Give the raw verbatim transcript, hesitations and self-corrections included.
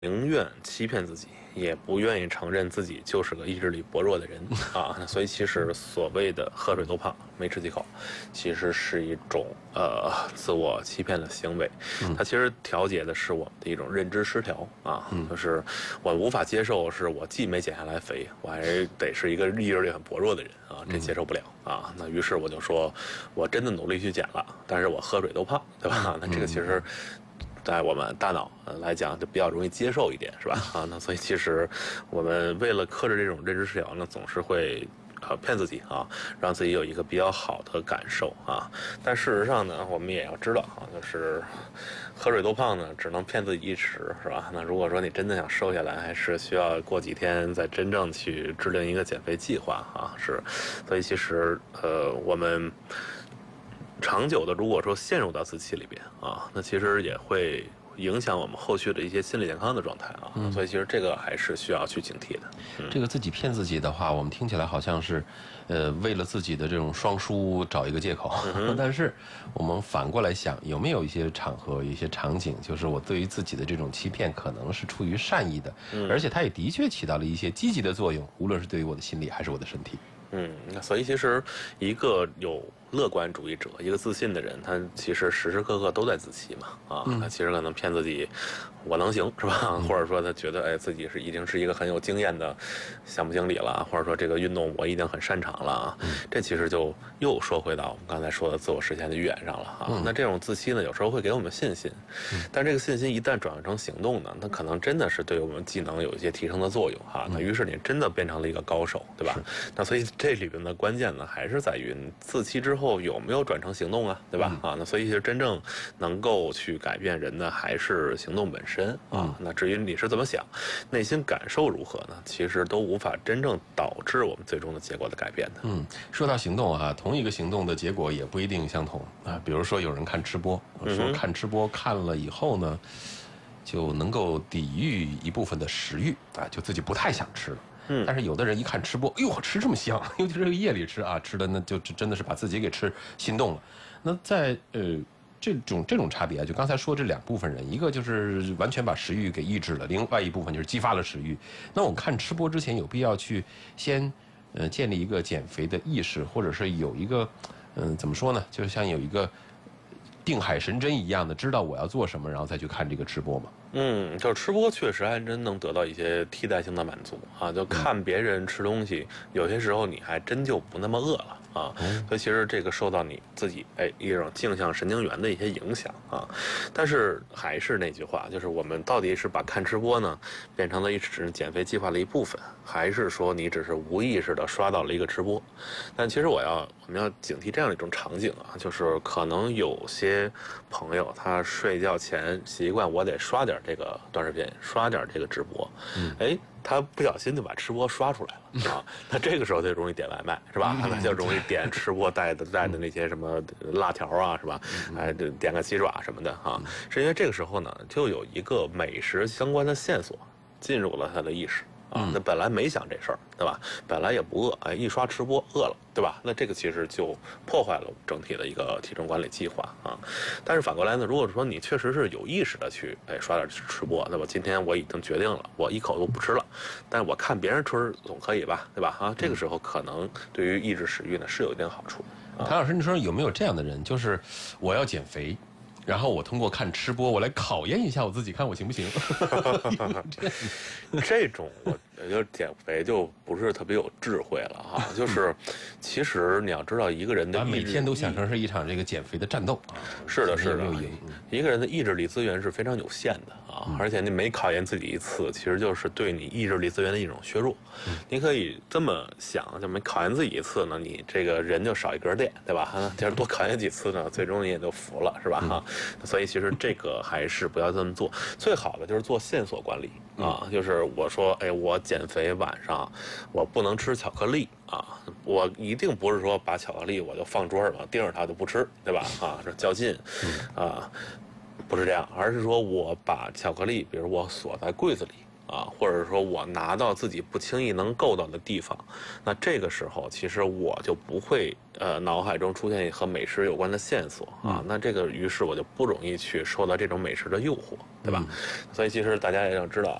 宁愿欺骗自己，也不愿意承认自己就是个意志力薄弱的人啊。所以其实所谓的喝水都胖没吃几口，其实是一种呃自我欺骗的行为。它其实调节的是我们的一种认知失调啊，就是我无法接受是我既没减下来肥，我还得是一个意志力很薄弱的人啊，这接受不了啊。那于是我就说，我真的努力去减了，但是我喝水都胖，对吧？那这个其实在我们大脑来讲就比较容易接受一点，是吧？啊，那所以其实我们为了克制这种认知失调呢，总是会呃骗自己啊，让自己有一个比较好的感受啊。但事实上呢，我们也要知道啊，就是喝水都胖呢，只能骗自己一时，是吧？那如果说你真的想瘦下来，还是需要过几天再真正去制定一个减肥计划啊。是，所以其实呃我们长久的，如果说陷入到自欺里边啊，那其实也会影响我们后续的一些心理健康的状态啊。嗯、所以其实这个还是需要去警惕的。 嗯、这个自己骗自己的话，我们听起来好像是，呃，为了自己的这种双输找一个借口。嗯、但是我们反过来想，有没有一些场合、一些场景，就是我对于自己的这种欺骗，可能是出于善意的，嗯、而且它也的确起到了一些积极的作用，无论是对于我的心理还是我的身体。 嗯，所以其实一个有乐观主义者，一个自信的人，他其实时时刻刻都在自欺嘛，啊，他其实可能骗自己，我能行是吧？或者说他觉得哎自己是已经是一个很有经验的项目经理了，或者说这个运动我已经很擅长了啊，这其实就又说回到我们刚才说的自我实现的预言上了啊。那这种自欺呢，有时候会给我们信心，但这个信心一旦转换成行动呢，它可能真的是对我们技能有一些提升的作用哈。那于是你真的变成了一个高手，对吧？那所以这里边的关键呢，还是在于自欺之后有没有转成行动啊，对吧？啊，那所以其实真正能够去改变人的还是行动本身啊。那至于你是怎么想，内心感受如何呢？其实都无法真正导致我们最终的结果的改变的。 嗯，说到行动啊，同一个行动的结果也不一定相同啊。比如说有人看吃播，说看吃播看了以后呢，就能够抵御一部分的食欲啊，就自己不太想吃了。嗯，但是有的人一看吃播，哎呦，吃这么香，尤其是这个夜里吃啊，吃的那就真的是把自己给吃心动了。那在呃这种这种差别啊，就刚才说这两部分人，一个就是完全把食欲给抑制了，另外一部分就是激发了食欲。那我们看吃播之前，有必要去先呃建立一个减肥的意识，或者是有一个嗯、呃、怎么说呢，就像有一个定海神针一样的，知道我要做什么，然后再去看这个吃播嘛。 嗯，就是吃播确实还真能得到一些替代性的满足啊，就看别人吃东西，有些时候你还真就不那么饿了啊。所以其实这个受到你自己哎一种镜像神经元的一些影响啊。但是还是那句话，就是我们到底是把看吃播呢变成了一只减肥计划的一部分，还是说你只是无意识的刷到了一个吃播？但其实我要我们要警惕这样一种场景啊，就是可能有些朋友他睡觉前习惯我得刷点这个短视频，刷点这个直播，嗯，哎，他不小心就把吃播刷出来了啊，那这个时候就容易点外卖，是吧？那就容易点吃播带的带的那些什么辣条啊，是吧？哎，点个鸡爪什么的啊，是因为这个时候呢，就有一个美食相关的线索进入了他的意识。啊，那本来没想这事儿，对吧？本来也不饿，哎，一刷吃播饿了，对吧？那这个其实就破坏了整体的一个体重管理计划啊。但是反过来呢，如果说你确实是有意识的去哎刷点吃播，那么今天我已经决定了，我一口都不吃了，但是我看别人吃总可以吧，对吧？啊，这个时候可能对于抑制食欲呢是有一定好处。 啊、谭老师，你说有没有这样的人，就是我要减肥？然后我通过看吃播，我来考验一下我自己，看我行不行。 这种我觉得减肥就不是特别有智慧了哈。就是其实你要知道，一个人的意志每天都想成是一场这个减肥的战斗啊。 是的，是的，一个人的意志力资源是非常有限的啊，嗯、而且你每考验自己一次，其实就是对你意志力资源的一种削弱。嗯、你可以这么想，就每考验自己一次呢，你这个人就少一根电，对吧？哈，就是多考验几次呢，最终你也就服了，是吧？哈、嗯。所以其实这个还是不要这么做，最好的就是做线索管理啊，就是我说，哎，我减肥晚上我不能吃巧克力啊，我一定不是说把巧克力我就放桌上了，盯着它就不吃，对吧？啊，这较劲啊，不是这样，而是说我把巧克力，比如我锁在柜子里。 啊，或者说我拿到自己不轻易能够到的地方，那这个时候其实我就不会呃脑海中出现和美食有关的线索啊， 嗯、 那这个于是我就不容易去受到这种美食的诱惑，对吧？嗯、所以其实大家也要知道